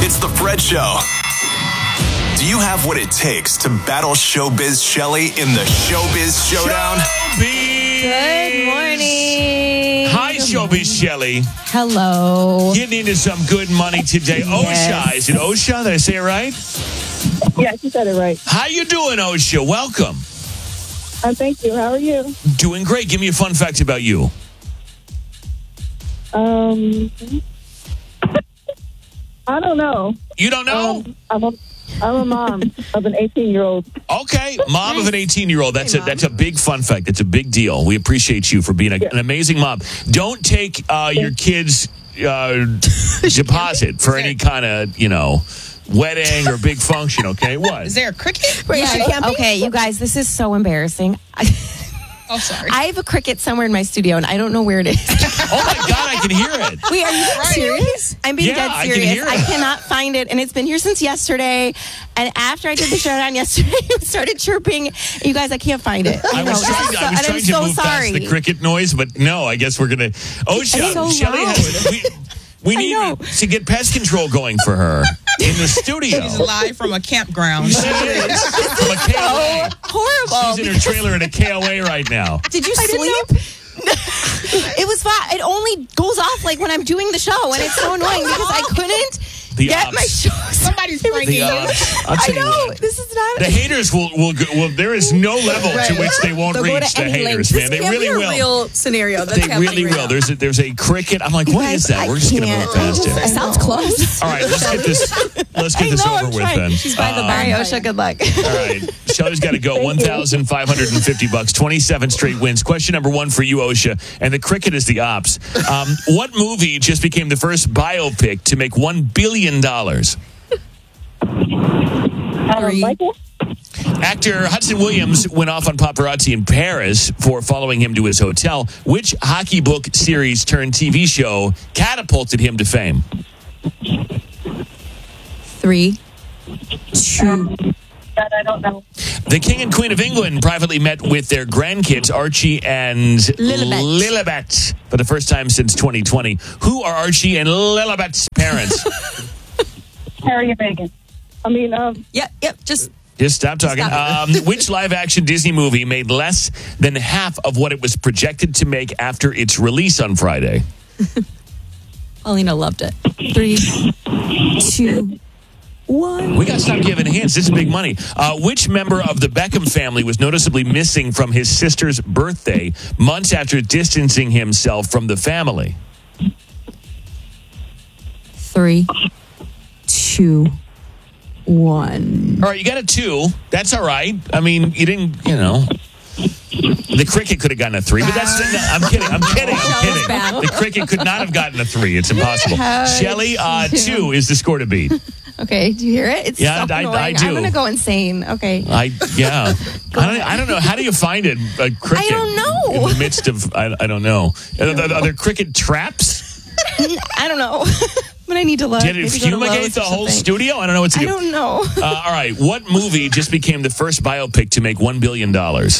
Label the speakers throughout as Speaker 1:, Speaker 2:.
Speaker 1: It's the Fred Show. Do you have what it takes to battle Showbiz Shelly in the Showbiz Showdown?
Speaker 2: Good morning.
Speaker 3: Hi, Showbiz Shelly.
Speaker 2: Hello.
Speaker 3: Getting into some good money today.
Speaker 2: Yes.
Speaker 3: Osha. Is it Osha? Did I say it right?
Speaker 4: Yes, you said it right.
Speaker 3: How you doing, Osha? Welcome.
Speaker 4: Thank you. How are you?
Speaker 3: Doing great. Give me a fun fact about you.
Speaker 4: I don't know.
Speaker 3: You don't know?
Speaker 4: I'm a mom of an 18-year-old.
Speaker 3: Okay, mom of an 18-year-old. That's a big fun fact. That's a big deal. We appreciate you for being an amazing mom. Don't take your kids' deposit for any kind of, wedding or big function, okay? What?
Speaker 5: Is there a cricket?
Speaker 2: Okay, you guys, this is so embarrassing.
Speaker 5: Oh, sorry.
Speaker 2: I have a cricket somewhere in my studio, and I don't know where it is.
Speaker 3: Oh, my God, I can hear it.
Speaker 2: Wait, are you serious? I'm being dead
Speaker 3: I can
Speaker 2: serious.
Speaker 3: hear it.
Speaker 2: I cannot find it, and it's been here since yesterday. And after I did the showdown yesterday, it started chirping. You guys, I can't find it.
Speaker 3: I was trying to
Speaker 2: I'm so
Speaker 3: move
Speaker 2: sorry.
Speaker 3: past the cricket noise, but no, I guess we're going to... Osha,
Speaker 2: It's so
Speaker 3: Shelly
Speaker 2: loud.
Speaker 3: we need to get pest control going for her in the studio.
Speaker 5: She's live from a campground.
Speaker 3: She is. From a KOA.
Speaker 2: Horrible.
Speaker 3: She's in her trailer at a KOA right now.
Speaker 2: Did you sleep? It was fine. It only goes off like when I'm doing the show, and it's so annoying because I couldn't get my show.
Speaker 5: Somebody's
Speaker 3: The
Speaker 5: breaking.
Speaker 3: I'll
Speaker 2: I
Speaker 3: tell you
Speaker 2: know.
Speaker 3: what.
Speaker 2: This is not...
Speaker 3: The haters will there is no level to which they won't
Speaker 2: They'll go
Speaker 3: reach
Speaker 2: to
Speaker 3: the
Speaker 2: any
Speaker 3: haters, man. They really will.
Speaker 6: Real scenario. That's
Speaker 3: They really will. There's a cricket. I'm like, what is that? We're just going to move past it.
Speaker 2: Sounds close.
Speaker 3: All right, let's get this over with then.
Speaker 2: She's by the bar. All right, Osha, good luck.
Speaker 3: All right, Shelly's got to go. $1,550, 27 straight wins. Question number 1 for you, Osha, and the cricket is the ops. What movie just became the first biopic to make $1 billion?
Speaker 4: Michael?
Speaker 3: Actor Hudson Williams went off on paparazzi in Paris for following him to his hotel. Which hockey book series turned TV show catapulted him to fame?
Speaker 6: 3, 2.
Speaker 4: That I don't know.
Speaker 3: The King and Queen of England privately met with their grandkids, Archie and Lilibet, for the first time since 2020. Who are Archie and Lilibet's parents?
Speaker 4: Harry and Meghan.
Speaker 6: Yep. Just
Speaker 3: stop talking. Which live-action Disney movie made less than half of what it was projected to make after its release on Friday?
Speaker 6: Paulina loved it. 3, 2, 1.
Speaker 3: We got to stop giving hints. This is big money. Which member of the Beckham family was noticeably missing from his sister's birthday months after distancing himself from the family?
Speaker 6: 3, 2, 1.
Speaker 3: All right, you got a 2. That's all right. I mean, you didn't, The cricket could have gotten a 3, but that's... I'm kidding. The cricket could not have gotten a 3. It's impossible. Shelly, 2 is the score to beat.
Speaker 2: Okay, do you hear it? It's so annoying.
Speaker 3: I do.
Speaker 2: I'm going to go insane. Okay.
Speaker 3: I don't know. How do you find a cricket?
Speaker 2: I don't know.
Speaker 3: In the midst of... I don't know. Are there cricket traps?
Speaker 2: I don't know. But I need to look.
Speaker 3: Did it fumigate the whole studio? I don't know what to do.
Speaker 2: I don't know.
Speaker 3: All right. What movie just became the first biopic to make $1 billion?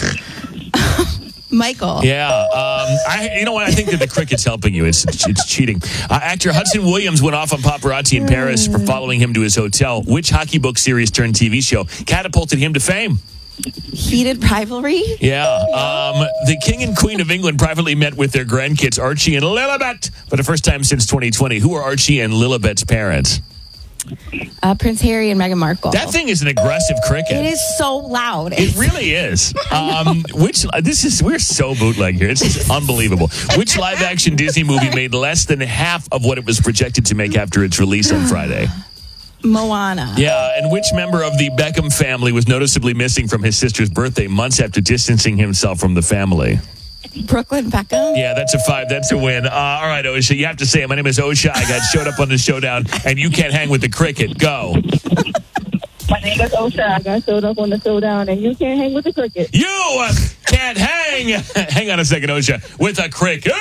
Speaker 2: Michael.
Speaker 3: Yeah. You know what? I think that the cricket's helping you. It's cheating. Actor Hudson Williams went off on paparazzi in Paris for following him to his hotel. Which hockey book series turned TV show catapulted him to fame?
Speaker 2: Heated rivalry?
Speaker 3: Yeah. The King and Queen of England privately met with their grandkids, Archie and Lilibet, for the first time since 2020. Who are Archie and Lilibet's parents?
Speaker 2: Prince Harry and Meghan Markle.
Speaker 3: That thing is an aggressive cricket.
Speaker 2: It is so loud.
Speaker 3: It really is. We're so bootleg here. It's just unbelievable. Which live-action Disney movie made less than half of what it was projected to make after its release on Friday?
Speaker 2: Moana.
Speaker 3: Yeah, and which member of the Beckham family was noticeably missing from his sister's birthday months after distancing himself from the family?
Speaker 2: Brooklyn Beckham.
Speaker 3: Yeah, that's a 5. That's a win. All right, Osha, you have to say it. My name is Osha. I got showed up on the showdown, and you can't hang with the cricket. Go.
Speaker 4: My name is Osha. I got showed up on the showdown, and you can't hang with the cricket.
Speaker 3: You can't hang. Hang on a second, Osha. With a cricket.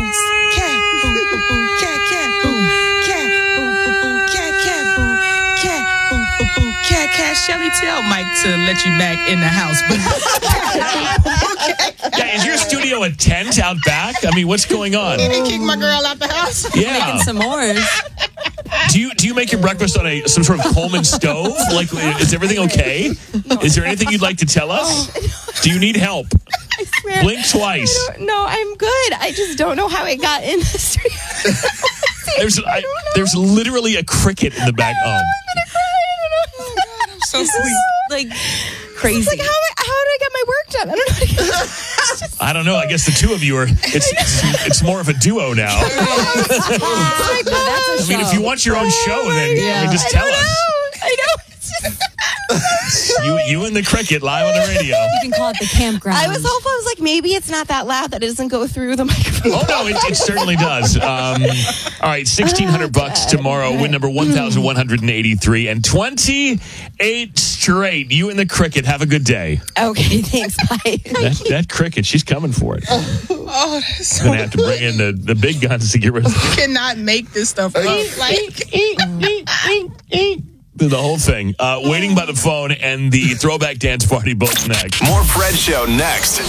Speaker 5: Shelly, tell Mike to let you back in the house.
Speaker 3: Yeah, is your studio a tent out back? I mean, what's going on?
Speaker 5: Did he kick my girl out the house?
Speaker 3: Yeah.
Speaker 6: Making s'mores.
Speaker 3: Do you make your breakfast on some sort of Coleman stove? Like, is everything okay? Is there anything you'd like to tell us? Do you need help?
Speaker 2: I swear.
Speaker 3: Blink twice.
Speaker 2: No, I'm good. I just don't know how it got in the street.
Speaker 3: There's literally a cricket in the back.
Speaker 2: I'm gonna cry. I don't know.
Speaker 5: So sweet.
Speaker 6: Like crazy.
Speaker 2: It's like, how do I get my work done? I don't know.
Speaker 3: I don't know. I guess the two of you are. It's more of a duo now.
Speaker 2: Oh my God.
Speaker 3: I mean, if you want your own show, then just tell us.
Speaker 2: I know. It's just,
Speaker 3: You and the cricket live on the radio.
Speaker 6: You can call it the campground.
Speaker 2: I was hopeful. I was like, maybe it's not that loud that it doesn't go through the microphone.
Speaker 3: Oh no, it certainly does. All right, $1,600 tomorrow. Win number 1,183 and 28 straight. You and the cricket. Have a good day.
Speaker 2: Okay, thanks. Bye.
Speaker 3: That cricket, she's coming for it.
Speaker 5: Oh, that's so
Speaker 3: Gonna have to bring in the big guns to get rid of it.
Speaker 5: cannot make this stuff up. Like,
Speaker 3: The whole thing. Waiting by the phone and the throwback dance party both next.
Speaker 1: More Fred Show next.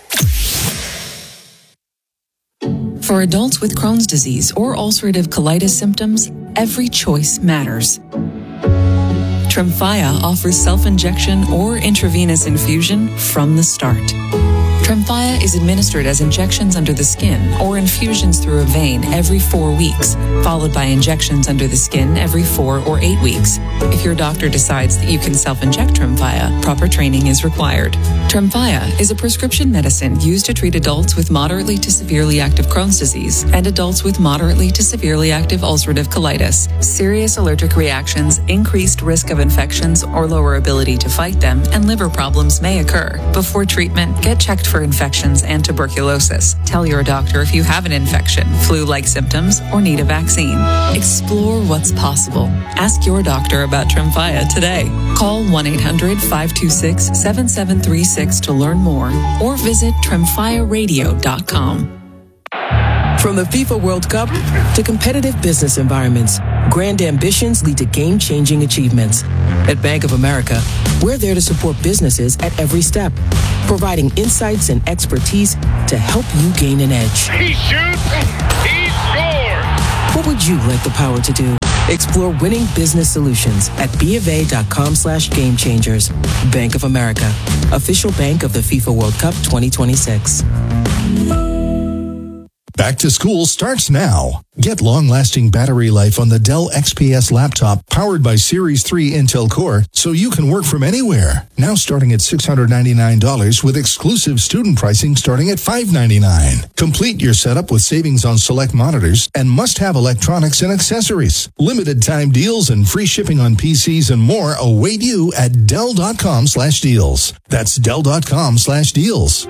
Speaker 7: For adults with Crohn's disease or ulcerative colitis symptoms, every choice matters. Tremfya offers self-injection or intravenous infusion from the start. Tremfya is administered as injections under the skin or infusions through a vein every 4 weeks, followed by injections under the skin every 4 or 8 weeks. If your doctor decides that you can self-inject Tremfya, proper training is required. Tremfya is a prescription medicine used to treat adults with moderately to severely active Crohn's disease and adults with moderately to severely active ulcerative colitis. Serious allergic reactions, increased risk of infections or lower ability to fight them, and liver problems may occur. Before treatment, get checked for infections and tuberculosis. Tell your doctor if you have an infection, flu-like symptoms, or need a vaccine. Explore what's possible. Ask your doctor about Tremfya today. Call 1-800-526-7736 to learn more or visit tremfyaradio.com.
Speaker 8: From the FIFA World Cup to competitive business environments, grand ambitions lead to game-changing achievements. At Bank of America, we're there to support businesses at every step, providing insights and expertise to help you gain an edge.
Speaker 9: He shoots, he scores!
Speaker 8: What would you like the power to do? Explore winning business solutions at BofA.com/gamechangers. Bank of America, official bank of the FIFA World Cup 2026.
Speaker 10: Back to school starts now. Get long-lasting battery life on the Dell XPS laptop powered by Series 3 Intel Core so you can work from anywhere. Now starting at $699 with exclusive student pricing starting at $599. Complete your setup with savings on select monitors and must-have electronics and accessories. Limited time deals and free shipping on PCs and more await you at Dell.com/deals. That's Dell.com/deals.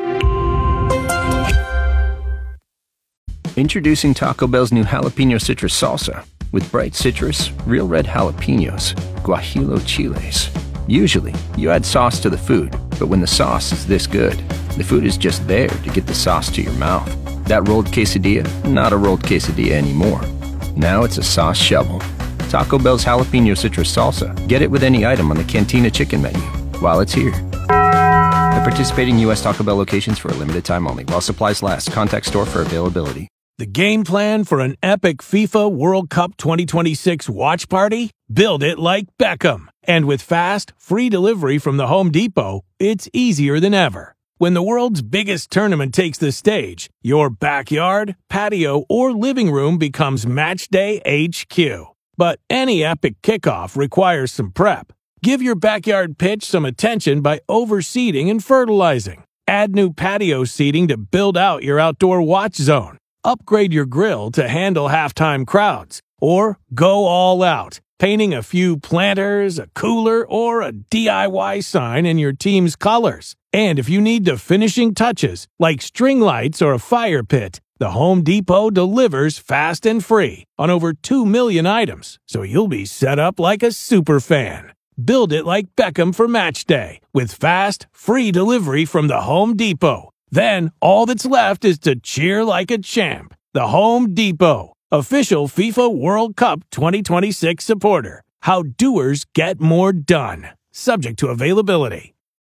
Speaker 11: Introducing Taco Bell's new jalapeno citrus salsa with bright citrus, real red jalapenos, guajillo chiles. Usually, you add sauce to the food, but when the sauce is this good, the food is just there to get the sauce to your mouth. That rolled quesadilla, not a rolled quesadilla anymore. Now it's a sauce shovel. Taco Bell's jalapeno citrus salsa. Get it with any item on the Cantina chicken menu while it's here. At participating U.S. Taco Bell locations for a limited time only. While supplies last. Contact store for availability.
Speaker 12: The game plan for an epic FIFA World Cup 2026 watch party? Build it like Beckham. And with fast, free delivery from the Home Depot, it's easier than ever. When the world's biggest tournament takes the stage, your backyard, patio, or living room becomes Matchday HQ. But any epic kickoff requires some prep. Give your backyard pitch some attention by overseeding and fertilizing. Add new patio seating to build out your outdoor watch zone. Upgrade your grill to handle halftime crowds. Or go all out, painting a few planters, a cooler, or a DIY sign in your team's colors. And if you need the finishing touches, like string lights or a fire pit, the Home Depot delivers fast and free on over 2 million items, so you'll be set up like a super fan. Build it like Beckham for Match Day with fast, free delivery from the Home Depot. Then all that's left is to cheer like a champ. The Home Depot, official FIFA World Cup 2026 supporter. How doers get more done. Subject to availability.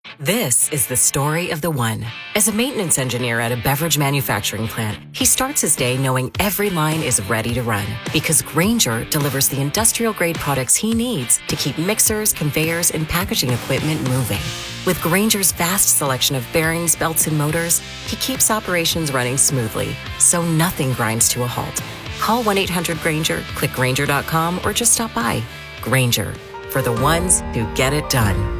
Speaker 13: This is the story of the one. As a maintenance engineer at a beverage manufacturing plant, he starts his day knowing every line is ready to run because Grainger delivers the industrial-grade products he needs to keep mixers, conveyors, and packaging equipment moving. With Grainger's vast selection of bearings, belts, and motors, he keeps operations running smoothly, so nothing grinds to a halt. Call 1-800-GRAINGER, click Grainger.com, or just stop by. Grainger, for the ones who get it done.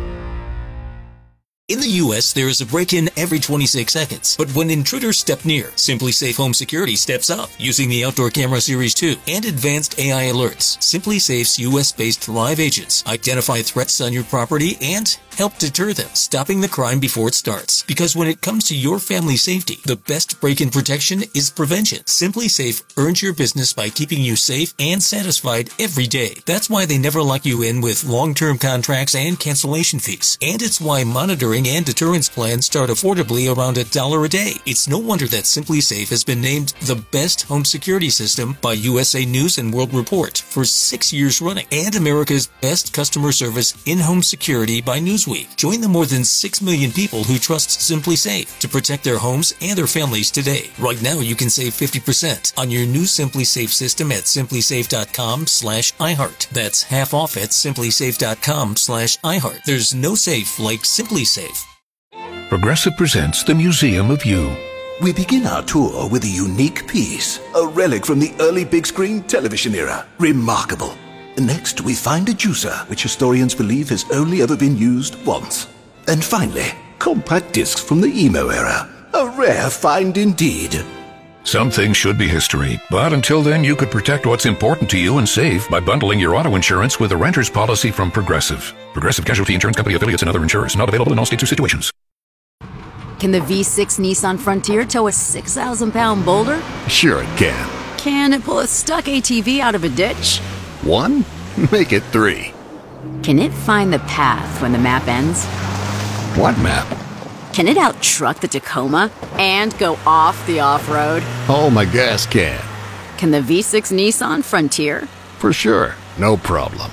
Speaker 14: In the U.S., there is a break-in every 26 seconds. But when intruders step near, Simply Safe Home Security steps up using the Outdoor Camera Series 2 and advanced AI alerts. Simply Safe's U.S.-based live agents identify threats on your property and help deter them, stopping the crime before it starts. Because when it comes to your family's safety, the best break-in protection is prevention. Simply Safe earns your business by keeping you safe and satisfied every day. That's why they never lock you in with long-term contracts and cancellation fees. And it's why monitoring and deterrence plans start affordably around $1 a day. It's no wonder that Simply Safe has been named the best home security system by USA News and World Report for 6 years running, and America's best customer service in-home security by Newsweek. Join the more than 6 million people who trust Simply Safe to protect their homes and their families today. Right now, you can save 50% on your new Simply Safe system at simplysafe.com/iHeart. That's half off at simplysafe.com/iHeart. There's no safe like Simply Safe.
Speaker 15: Progressive presents the Museum of You.
Speaker 16: We begin our tour with a unique piece, a relic from the early big screen television era. Remarkable. Next, we find a juicer, which historians believe has only ever been used once. And finally, compact discs from the emo era. A rare find indeed.
Speaker 15: Some things should be history, but until then you could protect what's important to you and save by bundling your auto insurance with a renter's policy from Progressive. Progressive Casualty Insurance Company affiliates and other insurers. Not available in all states or situations.
Speaker 17: Can the V6 Nissan Frontier tow a 6,000-pound boulder?
Speaker 18: Sure it can.
Speaker 17: Can it pull a stuck ATV out of a ditch?
Speaker 18: 1? Make it 3.
Speaker 17: Can it find the path when the map ends?
Speaker 18: What map?
Speaker 17: Can it out-truck the Tacoma and go off the off-road?
Speaker 18: Oh, my gas can.
Speaker 17: Can the V6 Nissan Frontier?
Speaker 18: For sure. No problem.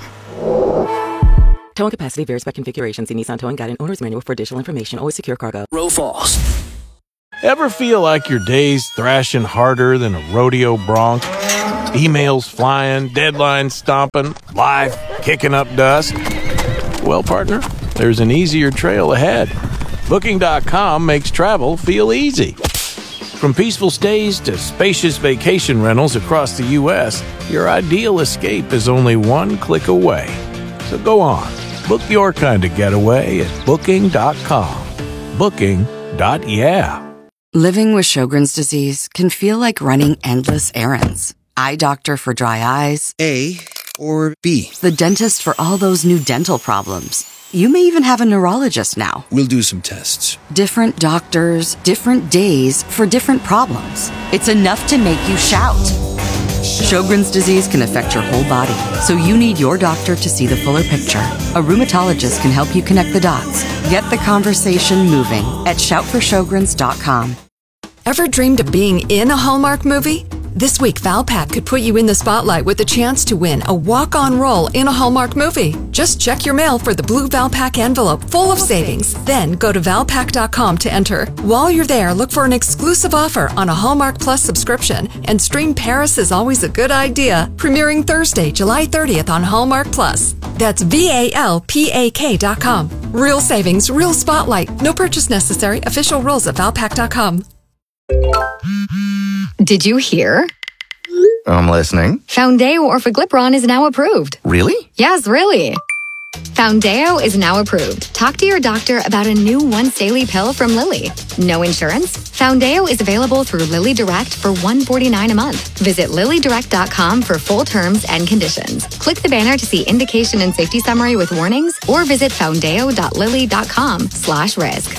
Speaker 19: Towing capacity varies by configuration. See Nissan Towing Guide and Owner's Manual for additional information. Always secure cargo.
Speaker 20: Row Falls.
Speaker 12: Ever feel like your day's thrashing harder than a rodeo bronc? Emails flying, deadlines stomping, life kicking up dust? Well, partner, there's an easier trail ahead. Booking.com makes travel feel easy. From peaceful stays to spacious vacation rentals across the U.S., your ideal escape is only one click away. So go on, book your kind of getaway at Booking.com. Booking.yeah.
Speaker 21: Living with Sjogren's disease can feel like running endless errands. Eye doctor for dry eyes.
Speaker 22: A or B.
Speaker 21: The dentist for all those new dental problems. You may even have a neurologist now.
Speaker 22: We'll do some tests.
Speaker 21: Different doctors, different days for different problems. It's enough to make you shout. Sjogren's disease can affect your whole body, so you need your doctor to see the fuller picture. A rheumatologist can help you connect the dots. Get the conversation moving at shoutforsjogrens.com.
Speaker 23: Ever dreamed of being in a Hallmark movie? This week, Valpak could put you in the spotlight with a chance to win a walk-on role in a Hallmark movie. Just check your mail for the blue Valpak envelope full of savings. Then go to Valpak.com to enter. While you're there, look for an exclusive offer on a Hallmark Plus subscription and stream Paris is Always a Good Idea, premiering Thursday, July 30th on Hallmark Plus. That's VALPAK.com. Real savings, real spotlight. No purchase necessary. Official rules at Valpak.com.
Speaker 24: Did you hear?
Speaker 18: I'm listening.
Speaker 24: Foundeo Orforglipron is now approved.
Speaker 18: Really?
Speaker 24: Yes, really. Foundeo is now approved. Talk to your doctor about a new once-daily pill from Lilly. No insurance? Foundeo is available through Lilly Direct for $149 a month. Visit LillyDirect.com for full terms and conditions. Click the banner to see indication and safety summary with warnings, or visit foundeo.lilly.com/risk.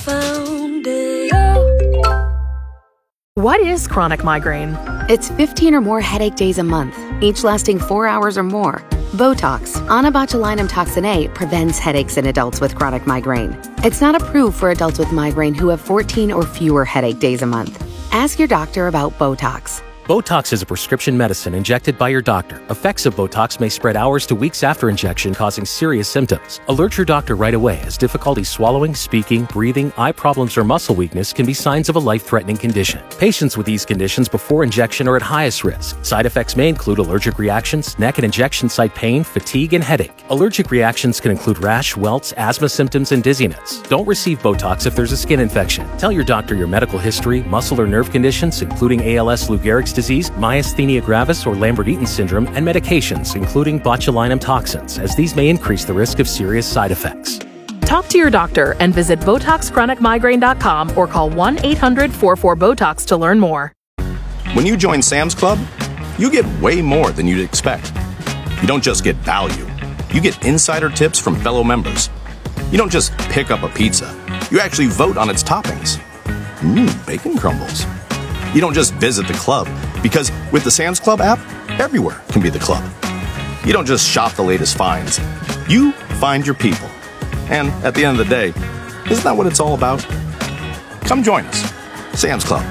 Speaker 25: What is chronic migraine?
Speaker 26: It's 15 or more headache days a month, each lasting 4 hours or more. Botox, onabotulinum toxin A, prevents headaches in adults with chronic migraine. It's not approved for adults with migraine who have 14 or fewer headache days a month. Ask your doctor about Botox.
Speaker 2: Botox is a prescription medicine injected by your doctor. Effects of Botox may spread hours to weeks after injection, causing serious symptoms. Alert your doctor right away, as difficulty swallowing, speaking, breathing, eye problems, or muscle weakness can be signs of a life-threatening condition. Patients with these conditions before injection are at highest risk. Side effects may include allergic reactions, neck and injection site pain, fatigue, and headache. Allergic reactions can include rash, welts, asthma symptoms, and dizziness. Don't receive Botox if there's a skin infection. Tell your doctor your medical history, muscle or nerve conditions, including ALS, Lou Gehrig's disease, myasthenia gravis, or Lambert-Eaton syndrome, and medications, including botulinum toxins, as these may increase the risk of serious side effects.
Speaker 25: Talk to your doctor and visit BotoxChronicMigraine.com or call 1-800-44-BOTOX to learn more.
Speaker 3: When you join Sam's Club, you get way more than you'd expect. You don't just get value. You get insider tips from fellow members. You don't just pick up a pizza. You actually vote on its toppings. Bacon crumbles. You don't just visit the club, because with the Sam's Club app, everywhere can be the club. You don't just shop the latest finds. You find your people. And at the end of the day, isn't that what it's all about? Come join us. Sam's Club.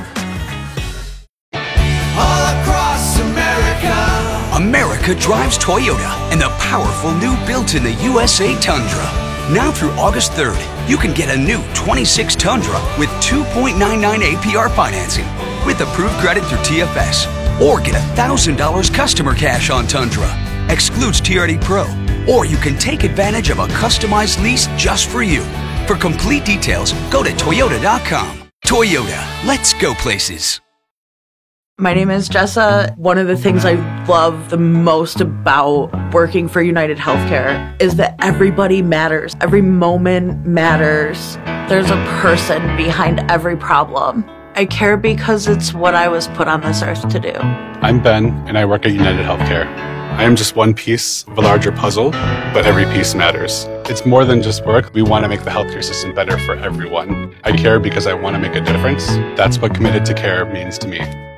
Speaker 4: All across America. America drives Toyota and the powerful new built-in-the-USA Tundra. Now through August 3rd, you can get a new 26 Tundra with 2.99 APR financing with approved credit through TFS. Or get $1,000 customer cash on Tundra. Excludes TRD Pro. Or you can take advantage of a customized lease just for you. For complete details, go to Toyota.com. Toyota, let's go places.
Speaker 5: My name is Jessa. One of the things I love the most about working for United Healthcare is that everybody matters. Every moment matters. There's a person behind every problem. I care because it's what I was put on this earth to do.
Speaker 6: I'm Ben, and I work at United Healthcare. I am just one piece of a larger puzzle, but every piece matters. It's more than just work. We want to make the healthcare system better for everyone. I care because I want to make a difference. That's what Committed to Care means to me.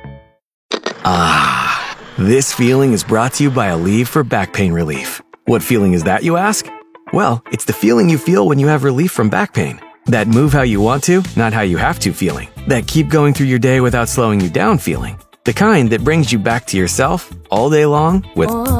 Speaker 20: Ah, this feeling is brought to you by Aleve for back pain relief. What feeling is that, you ask? Well, it's the feeling you feel when you have relief from back pain. That move how you want to, not how you have to feeling. That keep going through your day without slowing you down feeling. The kind that brings you back to yourself all day long with